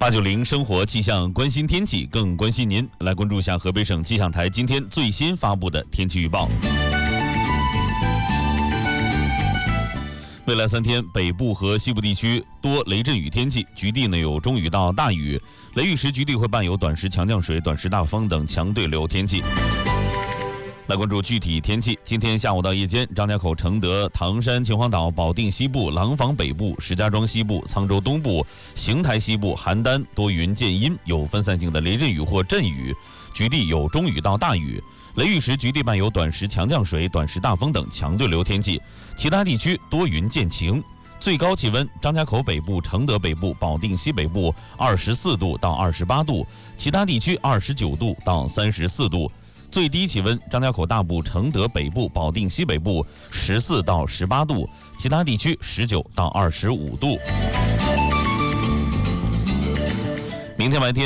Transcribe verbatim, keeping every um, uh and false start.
八九零生活气象，关心天气，更关心您。来关注一下河北省气象台今天最新发布的天气预报。未来三天，北部和西部地区多雷阵雨天气，局地呢有中雨到大雨，雷雨时局地会伴有短时强降水、短时大风等强对流天气。来关注具体天气。今天下午到夜间，张家口、承德、唐山、秦皇岛、保定西部、廊坊北部、石家庄西部、沧州东部、邢台西部、邯郸多云见阴，有分散性的雷阵雨或阵雨，局地有中雨到大雨。雷雨时局地伴有短时强降水、短时大风等强对流天气，其他地区多云见晴。最高气温，张家口北部、承德北部、保定西北部二十四度到二十八度，其他地区二十九度到三十四度。最低气温，张家口大部、承德北部、保定西北部十四到十八度，其他地区十九到二十五度。明天白天。